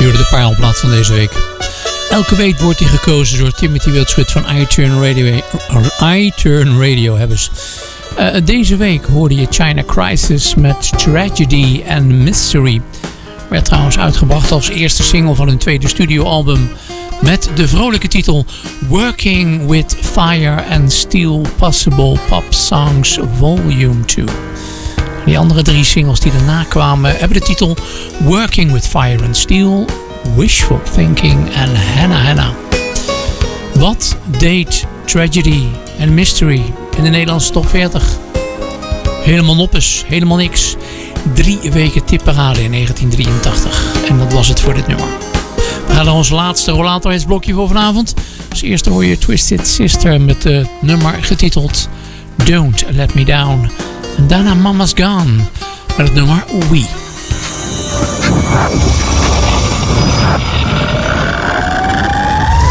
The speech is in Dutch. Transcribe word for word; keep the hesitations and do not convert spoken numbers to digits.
De parelplaat van deze week. Elke week wordt die gekozen door Timothy Wildschut van iTurn Radio. iTurn Radio hebben ze. Uh, deze week hoorde je China Crisis met Tragedy and Mystery. Werd trouwens uitgebracht als eerste single van hun tweede studioalbum. Met de vrolijke titel Working with Fire and Steel Possible Pop Songs Volume two. Die andere drie singles die daarna kwamen hebben de titel Working with Fire and Steel, Wishful Thinking en Hannah Hannah. Wat deed Tragedy and Mystery in de Nederlandse top veertig? Helemaal noppes, helemaal niks. Drie weken tipparade in negentien drieëntachtig. En dat was het voor dit nummer. We gaan naar ons laatste rollator hits blokje voor vanavond. Als eerste hoor je Twisted Sister met het nummer getiteld Don't Let Me Down. En daarna Mama's Gone met het nummer We.